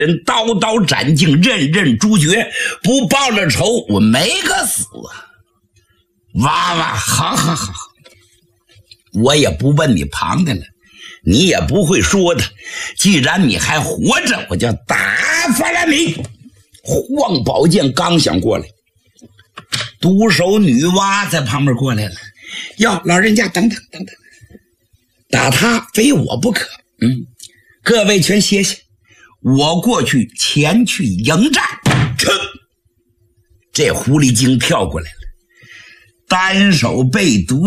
人刀刀斩尽，刃刃诛绝，不报了仇，我没个死啊！哇哇，好，我也不问你旁的了，你也不会说的。既然你还活着，我就打发了你。晃宝剑刚想过来，独手女娲在旁边过来了。哟，老人家，等等，打他非我不可。各位全歇歇，我过去前去迎战。这狐狸精跳过来了，单手被毒